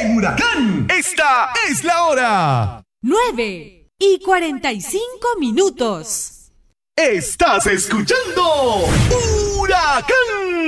en Huracán. Esta es la hora. 9:45. Estás escuchando Huracán.